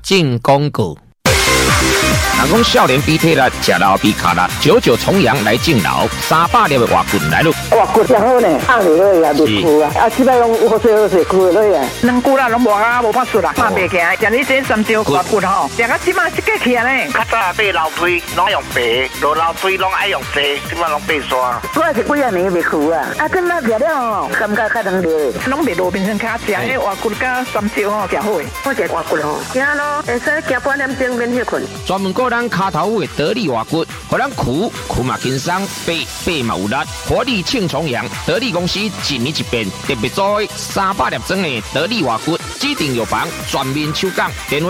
进公股。人讲少年比体力，吃老比卡力，久久重阳来敬老，300粒的活棍来咯。 活棍真好呢，放落去也袂枯啊，即摆拢好势枯落去啊。 两久啦，拢无啊，无法出啦，拍袂起来。像你这三招活棍吼，食到即摆一个起来呢。 较早买楼梯拢用白，落楼梯拢爱用细，即摆拢白刷。 我是几啊年袂枯啊，啊，跟那食了吼，感觉较能热。 拢袂路边上卡食，迄活棍甲三招吼，食好诶。 我食活棍吼，行咯，会使行半点钟免休困。 专门顾咱骹头的得力活骨，互咱苦嘛轻松，背嘛有力，活力庆重阳。得力公司一年一变，特别做300粒装的得力活骨，指定药房全面抽奖，电话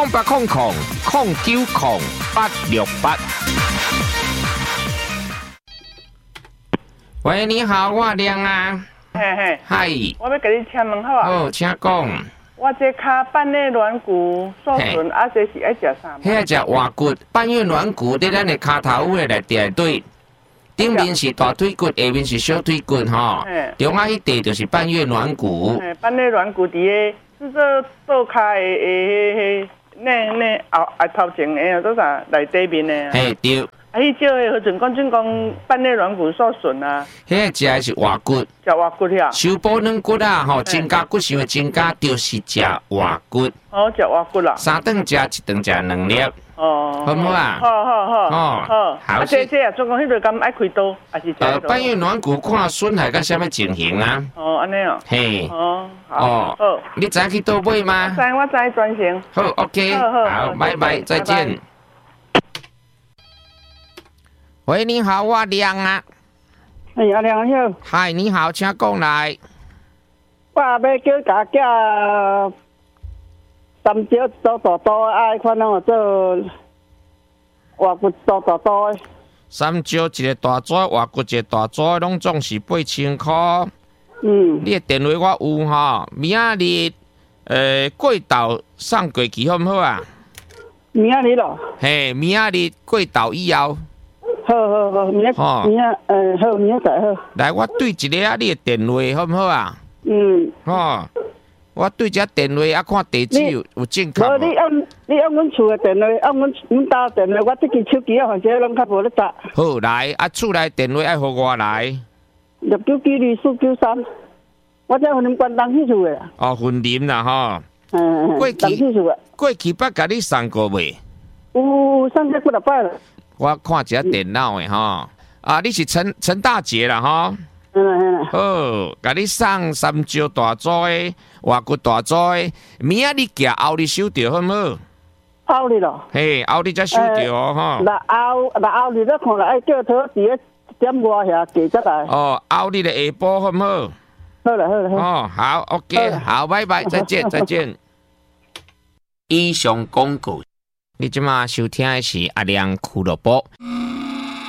0800090868。喂，你好，我亮啊。 嘿嘿， 嗨， 我要给你请问好啊。 哦，请讲。 我这脚半月软骨受损，啊，这是爱食啥？ 迄只活骨，半月软骨在咱的骹头位内底对，顶面是大腿骨，下面是小腿骨吼。中间迄地就是半月软骨。 半月软骨伫个是做骹的那后头前的做啥内底面的。 嘿对。 啊，迄少的何准讲半月软骨受损啊。 迄只的是活骨。 食活骨呀。 修补软骨啊，吼，增加骨想的增加，就是食活骨。 哦，食活骨啦。 3顿食，1顿食2粒。 哦。 好唔好啊？ 好。 好。 啊，这总共迄个敢爱开刀，还是？ 半月软骨看损害到什么情形啊？ 哦，安尼哦。 嘿。 哦。好。 你知去倒买吗？ 我知专程。 好 ，OK。好，拜拜，再见。喂，你好，我亮啊。 哎，阿亮好。 嗨，你好，请讲来。 我要叫家家三招做大刀，爱看那做活骨做大刀的。 三招一个大纸，活骨一个大纸，拢总是8000块。你的电话我有吼，明仔日过昼送过去好唔好啊？ 明仔日咯。 嘿，明仔日过昼以后。 好，明仔好，明仔载好。 来，我对一个你的电话好唔好啊？我对一个电话啊，看地址有正确。 无你按阮厝的电话，按阮家电话，我这支手机啊，反正拢较无咧搭。 好，来啊，厝内电话爱互我来。 6992493，我这分林关东去厝的。 哦，分林啦吼。过去捌甲你送过未？ 有送过几落摆了。 我看一下电脑的吼，啊，你是陈大姐啦吼。好，甲你送3招大组的，活骨大组的，明仔你寄后日收着好唔好？ 后日咯。 嘿，后日才收着哦吼。 后日咧看来爱叫他伫咧点外遐寄出来。 哦，后日的下晡好唔好？ 好了。 哦，好 ，OK， 好，拜拜，再见。以上广告，你即马收听的是阿亮俱乐部。